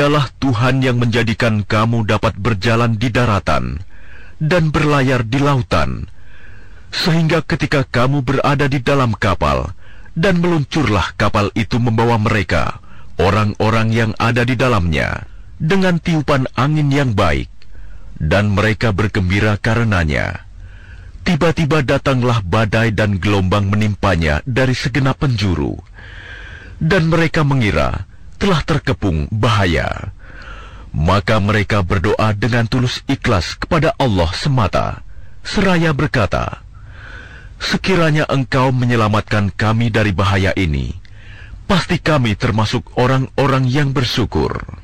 Dialah Tuhan yang menjadikan kamu dapat berjalan di daratan dan berlayar di lautan, sehingga ketika kamu berada di dalam kapal, dan meluncurlah kapal itu membawa mereka, orang-orang yang ada di dalamnya, dengan tiupan angin yang baik, dan mereka bergembira karenanya. Tiba-tiba datanglah badai dan gelombang menimpanya dari segenap penjuru, dan mereka mengira telah terkepung bahaya. Maka mereka berdoa dengan tulus ikhlas kepada Allah semata, seraya berkata, "Sekiranya Engkau menyelamatkan kami dari bahaya ini, pasti kami termasuk orang-orang yang bersyukur."